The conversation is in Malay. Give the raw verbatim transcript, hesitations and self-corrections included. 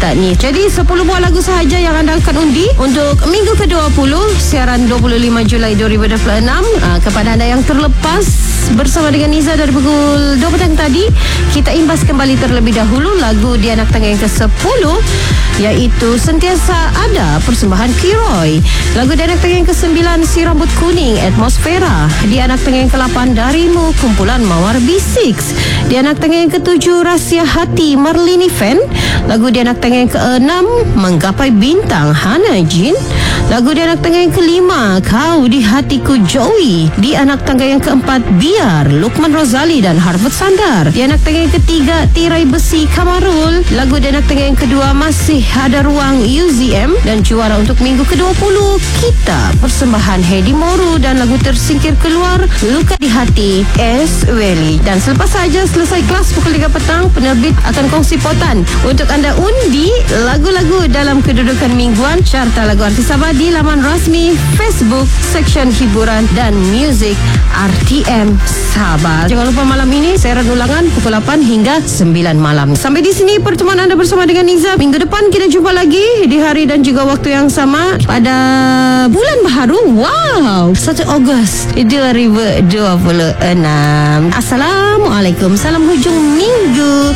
kita ni. Jadi sepuluh buah lagu sahaja yang anda akan undi untuk minggu ke dua puluh siaran dua puluh lima Julai dua ribu dua puluh enam. uh, Kepada anda yang terlepas bersama dengan Niza dari pukul dua petang tadi, kita imbas kembali terlebih dahulu lagu di anak tangga yang ke sepuluh, iaitu Sentiasa Ada persembahan Kiroy. Lagu di anak tangga yang ke sembilan, Si Rambut Kuning Atmosfera. Di anak tangga yang ke delapan, Darimu kumpulan Mawar B enam. Di anak tangga yang ke tujuh, Rahsia Hati Marlini Fan. Lagu di anak tangga yang ke enam, Menggapai Bintang Hana Jin. Lagu di anak tangga yang kelima, Kau di Hatiku Joey. Di anak tangga yang keempat, Biar Lukman Rozali dan Harvard Sandar. Di anak tangga yang ketiga, Tirai Besi Kamarul. Lagu di anak tangga yang kedua, Masih Ada Ruang U Z M. Dan juara untuk minggu ke dua puluh, Kita persembahan Hedi Moru. Dan lagu tersingkir keluar, Luka di Hati S. Welly. Dan selepas saja selesai kelas pukul tiga petang, penerbit akan kongsi potan untuk anda undi lagu-lagu dalam kedudukan mingguan carta lagu artis Sabah di laman rasmi Facebook Seksyen Hiburan dan Muzik R T M Sabah. Jangan lupa malam ini siaran ulangan pukul lapan hingga sembilan malam. Sampai di sini pertemuan anda bersama dengan Niza. Minggu depan kita jumpa lagi di hari dan juga waktu yang sama pada bulan baharu. Wow, satu Ogos dua ribu dua puluh enam. Assalamualaikum, salam hujung minggu.